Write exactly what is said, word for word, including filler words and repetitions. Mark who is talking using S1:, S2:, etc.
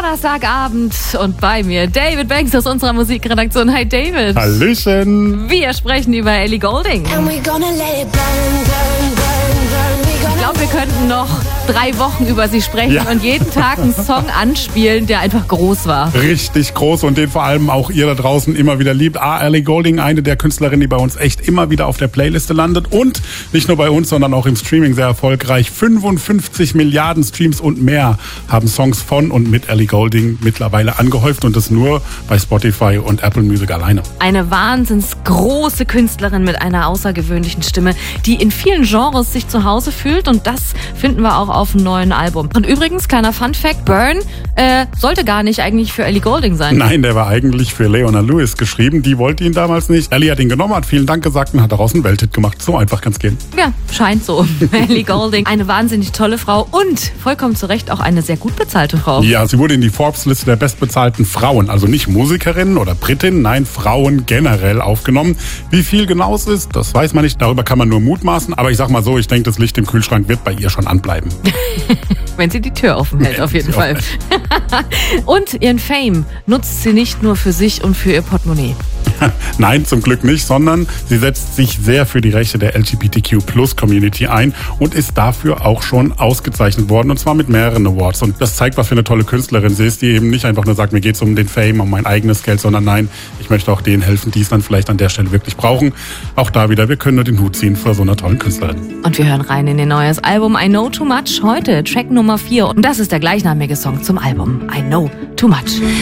S1: Donnerstagabend und bei mir David Banks aus unserer Musikredaktion. Hi David.
S2: Hallöchen.
S1: Wir sprechen über Ellie Goulding. Ich glaube, wir könnten noch drei Wochen über sie sprechen
S2: Ja.
S1: und jeden Tag einen Song anspielen, der einfach groß war.
S2: Richtig groß und den vor allem auch ihr da draußen immer wieder liebt. Ah, Ellie Goulding, eine der Künstlerinnen, die bei uns echt immer wieder auf der Playliste landet und nicht nur bei uns, sondern auch im Streaming sehr erfolgreich. fünfundfünfzig Milliarden Streams und mehr haben Songs von und mit Ellie Goulding mittlerweile angehäuft und das nur bei Spotify und Apple Music alleine.
S1: Eine wahnsinns große Künstlerin mit einer außergewöhnlichen Stimme, die in vielen Genres sich zu Hause fühlt und das finden wir auch auf dem neuen Album. Und übrigens, kleiner Funfact, Burn äh, sollte gar nicht eigentlich für Ellie Goulding sein.
S2: Nein, der war eigentlich für Leona Lewis geschrieben. Die wollte ihn damals nicht. Ellie hat ihn genommen, hat vielen Dank gesagt und hat daraus einen Welthit gemacht. So einfach kann's gehen.
S1: Ja, scheint so. Ellie Goulding, eine wahnsinnig tolle Frau und vollkommen zu Recht auch eine sehr gut bezahlte Frau.
S2: Ja, sie wurde in die Forbes-Liste der bestbezahlten Frauen, also nicht Musikerinnen oder Britinnen, nein, Frauen generell aufgenommen. Wie viel genau es ist, das weiß man nicht. Darüber kann man nur mutmaßen. Aber ich sag mal so, ich denke, das Licht im Kühlschrank wird bei ihr schon anbleiben.
S1: Wenn sie die Tür offen hält, auf jeden Fall. Und ihren Fame nutzt sie nicht nur für sich und für ihr Portemonnaie.
S2: Nein, zum Glück nicht, sondern sie setzt sich sehr für die Rechte der L G B T Q Plus Community ein und ist dafür auch schon ausgezeichnet worden, und zwar mit mehreren Awards. Und das zeigt, was für eine tolle Künstlerin sie ist, die eben nicht einfach nur sagt, mir geht's um den Fame, um mein eigenes Geld, sondern nein, ich möchte auch denen helfen, die es dann vielleicht an der Stelle wirklich brauchen. Auch da wieder, wir können nur den Hut ziehen vor so einer tollen Künstlerin.
S1: Und wir hören rein in ihr neues Album I Know Too Much, heute Track Nummer vier. Und das ist der gleichnamige Song zum Album I Know Too Much.